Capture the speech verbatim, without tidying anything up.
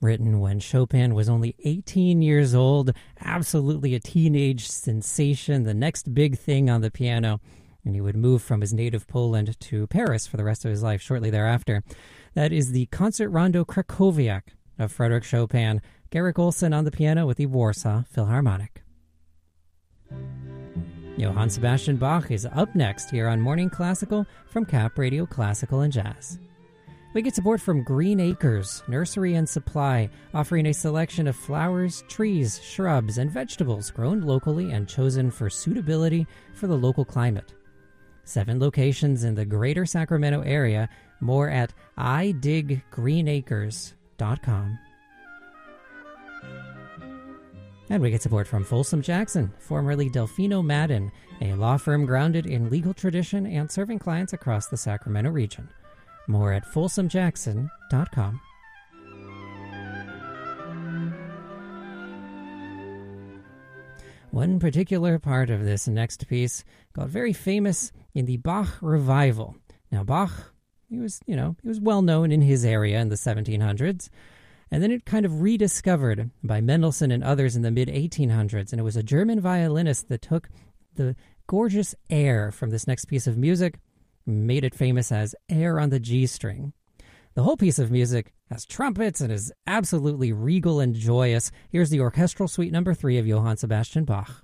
Written when Chopin was only eighteen years old, absolutely a teenage sensation, the next big thing on the piano, and he would move from his native Poland to Paris for the rest of his life shortly thereafter. That is the Concert Rondo Krakowiak of Frederick Chopin. Garrick Olson on the piano with the Warsaw Philharmonic. Johann Sebastian Bach is up next here on Morning Classical from Cap Radio Classical and Jazz. We get support from Green Acres, Nursery and Supply, offering a selection of flowers, trees, shrubs, and vegetables grown locally and chosen for suitability for the local climate. Seven locations in the greater Sacramento area, more at i dig green acres dot com. And we get support from Folsom Jackson, formerly Delfino Madden, a law firm grounded in legal tradition and serving clients across the Sacramento region. More at folsom jackson dot com. One particular part of this next piece got very famous in the Bach revival. Now, Bach, he was, you know, he was well known in his area in the seventeen hundreds, and then it kind of rediscovered by Mendelssohn and others in the mid eighteen hundreds, and it was a German violinist that took the gorgeous air from this next piece of music, made it famous as Air on the G string. The whole piece of music has trumpets and is absolutely regal and joyous. Here's the orchestral suite number three of Johann Sebastian Bach.